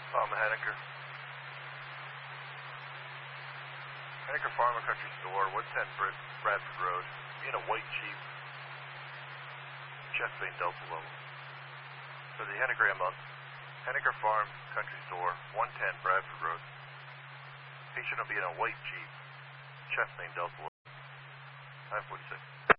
Henniker. Henniker Farm and Country Store, 110 Bradford Road. Me and a white Jeep. Chest vein Delta level. So the Henniker up. Henniker Farm Country Store, 110 Bradford Road. Patient will be in a white Jeep. Chest vein Delta level. 946.